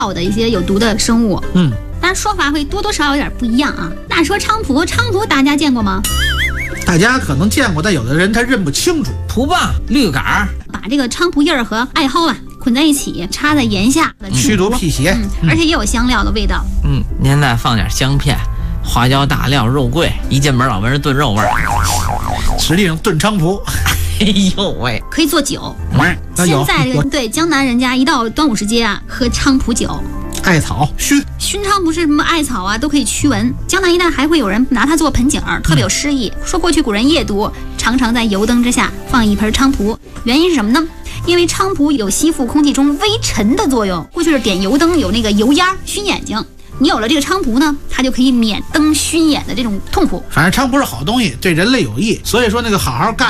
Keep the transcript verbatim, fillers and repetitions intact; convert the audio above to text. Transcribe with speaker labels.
Speaker 1: 的一些有毒的生物。
Speaker 2: 嗯，
Speaker 1: 但是说法会多多少少有点不一样啊。那说菖蒲，菖蒲大家见过吗？
Speaker 2: 大家可能见过，但有的人他认不清楚。
Speaker 3: 蒲棒、绿杆儿，
Speaker 1: 把这个菖蒲叶儿和艾蒿啊捆在一起，插在盐下，
Speaker 2: 驱毒辟邪、
Speaker 1: 嗯，而且也有香料的味道。
Speaker 3: 嗯，您再放点香片、花椒、大料、肉桂，一进门老闻着炖肉味儿。
Speaker 2: 实际上炖菖蒲，
Speaker 3: 哎呦喂，
Speaker 1: 可以做酒。
Speaker 2: 嗯，
Speaker 1: 现在这个对江南人家一到端午时节啊，喝菖蒲酒。
Speaker 2: 艾草熏
Speaker 1: 熏菖蒲是什么艾草啊，都可以驱蚊。江南一带还会有人拿它做盆景儿，特别有诗意。说过去古人夜读，常常在油灯之下放一盆菖蒲，原因是什么呢？因为菖蒲有吸附空气中微尘的作用。过去是点油灯有那个油烟熏眼睛，你有了这个菖蒲呢，它就可以免灯熏眼的这种痛苦。
Speaker 2: 反正菖蒲是好东西，对人类有益，所以说那个好好干。